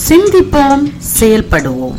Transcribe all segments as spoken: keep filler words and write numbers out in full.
சிந்திப்போம், செயல்படுவோம்.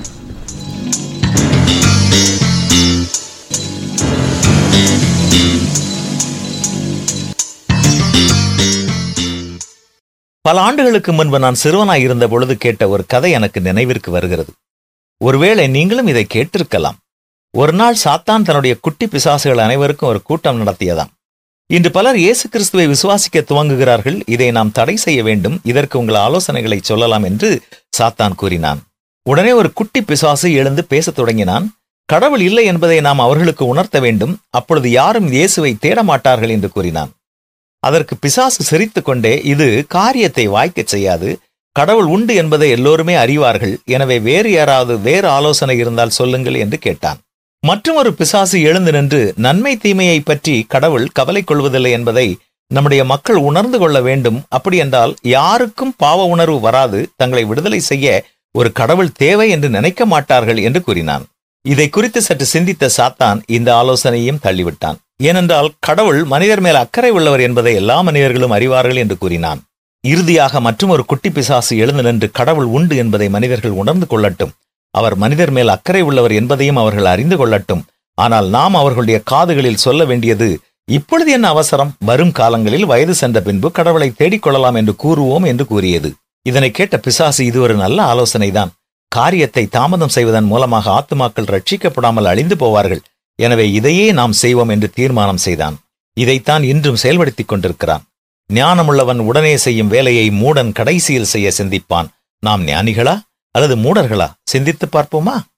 பல ஆண்டுகளுக்கு முன்பு நான் சிறுவனாய் இருந்த பொழுது கேட்ட ஒரு கதை எனக்கு நினைவிற்கு வருகிறது. ஒருவேளை நீங்களும் இதை கேட்டிருக்கலாம். ஒரு நாள் சாத்தான் தன்னுடைய குட்டி பிசாசுகள் அனைவருக்கும் ஒரு கூட்டம் நடத்தியதாம். இன்று பலர் இயேசு கிறிஸ்துவை விசுவாசிக்க துவங்குகிறார்கள். இதை நாம் தடை செய்ய வேண்டும், இதற்கு உங்கள் ஆலோசனைகளை சொல்லலாம் என்று சாத்தான் கூறினான். உடனே ஒரு குட்டி பிசாசு எழுந்து பேசத் தொடங்கினான். கடவுள் இல்லை என்பதை நாம் அவர்களுக்கு உணர்த்த வேண்டும், அப்பொழுது யாரும் இயேசுவை தேடமாட்டார்கள் என்று கூறினான். அதற்கு பிசாசு சிரித்துக் கொண்டே, இது காரியத்தை வாய்க்கச் செய்யாது, கடவுள் உண்டு என்பதை எல்லோருமே அறிவார்கள், எனவே வேறு யாராவது வேறு ஆலோசனை இருந்தால் சொல்லுங்கள் என்று கேட்டான். மற்றும் ஒரு பிசாசு எழுந்து நின்று, நன்மை தீமையை பற்றி கடவுள் கவலை கொள்வதில்லை என்பதை நம்முடைய மக்கள் உணர்ந்து கொள்ள வேண்டும். அப்படி என்றால் யாருக்கும் பாவ உணர்வு வராது, தங்களை விடுதலை செய்ய ஒரு கடவுள் தேவை என்று நினைக்க மாட்டார்கள் என்று கூறினான். இதை குறித்து சற்று சிந்தித்த சாத்தான் இந்த ஆலோசனையும் தள்ளிவிட்டான். ஏனென்றால் கடவுள் மனிதர் மேல் அக்கறை உள்ளவர் என்பதை எல்லா மனிதர்களும் அறிவார்கள் என்று கூறினான். இறுதியாக மற்றும் ஒரு குட்டி பிசாசு எழுந்து நின்று, கடவுள் உண்டு என்பதை மனிதர்கள் உணர்ந்து கொள்ளட்டும், அவர் மனிதர் மேல் அக்கறை உள்ளவர் என்பதையும் அவர்கள் அறிந்து கொள்ளட்டும். ஆனால் நாம் அவர்களுடைய காதுகளில் சொல்ல வேண்டியது, இப்பொழுது என்ன அவசரம், வரும் காலங்களில் வயது சென்ற பின்பு கடவுளை தேடிக்கொள்ளலாம் என்று கூறுவோம் என்று கூறியது. இதனை கேட்ட பிசாசு, இது ஒரு நல்ல ஆலோசனைதான், காரியத்தை தாமதம் செய்வதன் மூலமாக ஆத்துமாக்கள் ரட்சிக்கப்படாமல் அழிந்து போவார்கள், எனவே இதையே நாம் செய்வோம் என்று தீர்மானம் செய்தான். இதைத்தான் இன்றும் செயல்படுத்திக் கொண்டிருக்கிறான். ஞானமுள்ளவன் உடனே செய்யும் வேலையை மூடன் கடைசியில் செய்ய சிந்திப்பான். நாம் ஞானிகளா அல்லது மூடர்களா? சிந்தித்து பார்ப்போமா?